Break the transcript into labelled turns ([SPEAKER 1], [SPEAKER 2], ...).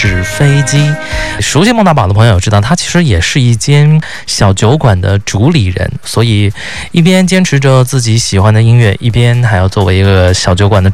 [SPEAKER 1] 纸飞机。熟悉孟大宝的朋友知道，他其实也是一间小酒馆的主理人，所以一边坚持着自己喜欢的音乐，一边还要作为一个小酒馆的